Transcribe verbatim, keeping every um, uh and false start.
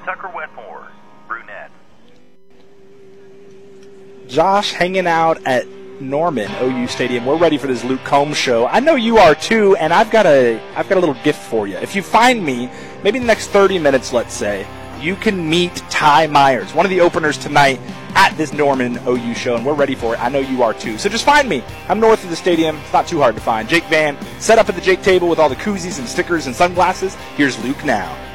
Tucker Wetmore, brunette. Josh hanging out at Norman O U Stadium. We're ready for this Luke Combs show. I know you are too, and I've got a I've got a little gift for you. If you find me, maybe in the next thirty minutes, let's say, you can meet Ty Myers, one of the openers tonight at this Norman O U show, and we're ready for it. I know you are too. So just find me. I'm north of the stadium. It's not too hard to find. Jake Van set up at the Jake table with all the koozies and stickers and sunglasses. Here's Luke now.